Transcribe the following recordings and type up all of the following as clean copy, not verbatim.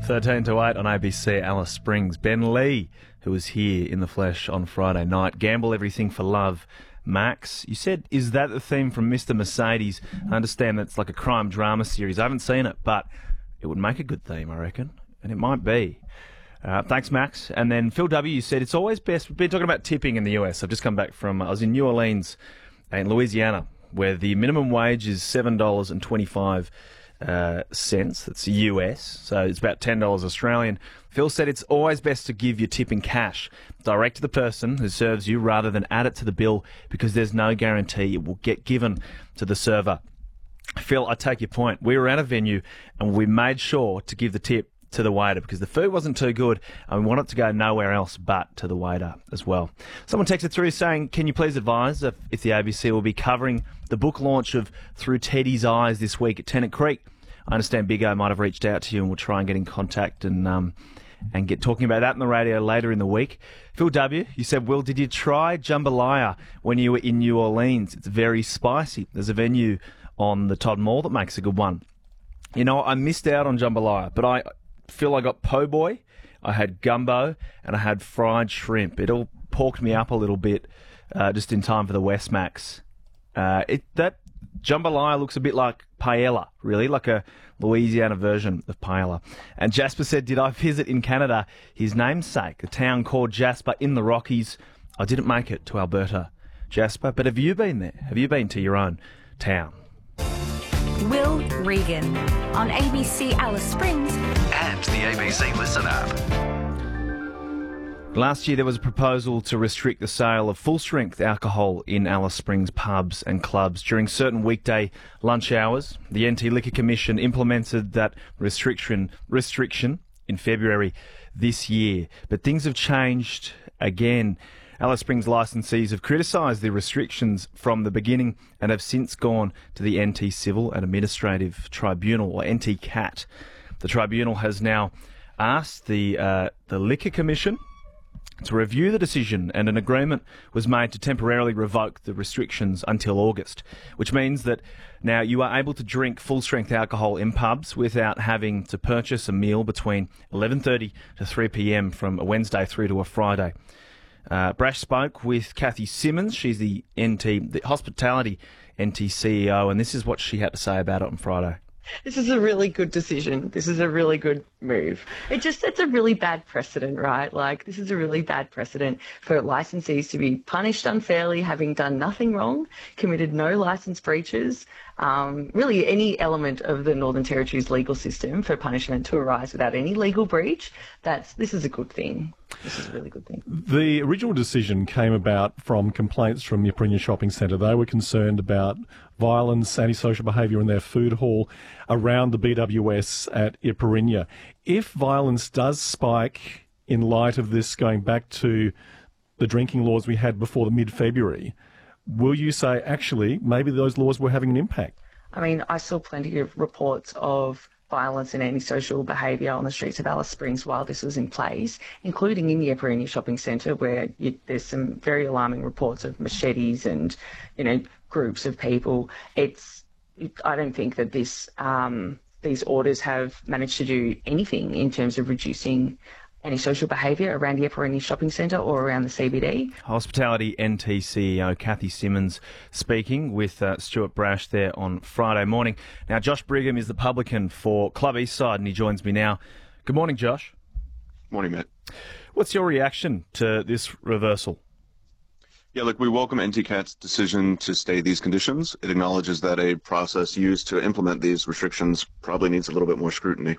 13 to 8 on ABC, Alice Springs. Ben Lee, who was here in the flesh on Friday night. Gamble everything for love. Max, you said, is that the theme from Mr. Mercedes? I understand that's like a crime drama series. I haven't seen it, but it would make a good theme, I reckon. And it might be. Thanks, Max. And then Phil W., you said it's always best. We've been talking about tipping in the US. I've just come back from, I was in New Orleans in Louisiana, where the minimum wage is $7.25. That's US, so it's about $10 Australian. Phil said it's always best to give your tip in cash, direct to the person who serves you rather than add it to the bill, because there's no guarantee it will get given to the server. Phil, I take your point. We were at a venue and we made sure to give the tip to the waiter because the food wasn't too good and we wanted it to go nowhere else but to the waiter as well. Someone texted through saying, can you please advise if the ABC will be covering the book launch of Through Teddy's Eyes this week at Tennant Creek? I understand Big O might have reached out to you and we'll try and get in contact and get talking about that on the radio later in the week. Phil W., you said, Will, did you try jambalaya when you were in New Orleans? It's very spicy. There's a venue on the Todd Mall that makes a good one. You know, I missed out on jambalaya, but I feel I got po' boy, I had gumbo, and I had fried shrimp. It all porked me up a little bit just in time for the West Max. That jambalaya looks a bit like paella, really, like a Louisiana version of paella. And Jasper said, did I visit in Canada his namesake, a town called Jasper in the Rockies? I didn't make it to Alberta, Jasper, but have you been there? Have you been to your own town? Will Regan on ABC Alice Springs and the ABC Listen app. Last year there was a proposal to restrict the sale of full-strength alcohol in Alice Springs pubs and clubs during certain weekday lunch hours. The NT Liquor Commission implemented that restriction in February this year. But things have changed again. Alice Springs licensees have criticised the restrictions from the beginning and have since gone to the NT Civil and Administrative Tribunal, or NT CAT. The tribunal has now asked the Liquor Commission to review the decision, and an agreement was made to temporarily revoke the restrictions until August, which means that now you are able to drink full-strength alcohol in pubs without having to purchase a meal between 11:30 to 3 p.m. from a Wednesday through to a Friday. Brash spoke with Kathy Simmons. She's the Hospitality NT CEO, and this is what she had to say about it on Friday. This is a really good decision. This is a really good move. It just sets a really bad precedent, right? Like, this is a really bad precedent for licensees to be punished unfairly, having done nothing wrong, committed no license breaches, really any element of the Northern Territory's legal system for punishment to arise without any legal breach. This is a good thing. This is a really good thing. The original decision came about from complaints from the Ypiriniya Shopping Centre. They were concerned about violence, antisocial behaviour in their food hall around the BWS at Ypiriniya. If violence does spike in light of this going back to the drinking laws we had before the mid-February, will you say, actually, maybe those laws were having an impact? I mean, I saw plenty of reports of violence and antisocial behaviour on the streets of Alice Springs while this was in place, including in the Ypiriniya Shopping Centre, where there's some very alarming reports of machetes and, groups of people. I don't think that these orders have managed to do anything in terms of reducing antisocial behaviour around the Ypiriniya Shopping Centre or around the CBD. Hospitality NT CEO Kathy Simmons speaking with Stuart Brash there on Friday morning. Now, Josh Brigham is the publican for Club Eastside and he joins me now. Good morning, Josh. Morning, Matt. What's your reaction to this reversal? Yeah, look, we welcome NTCAT's decision to stay these conditions. It acknowledges that a process used to implement these restrictions probably needs a little bit more scrutiny.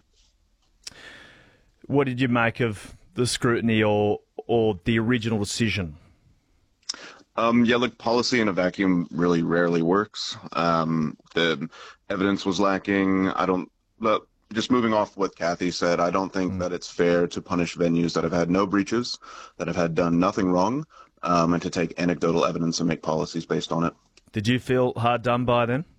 What did you make of the scrutiny or the original decision? Look, policy in a vacuum really rarely works. The evidence was lacking. Just moving off what Kathy said, I don't think that it's fair to punish venues that have had no breaches, that have had done nothing wrong, and to take anecdotal evidence and make policies based on it. Did you feel hard done by then?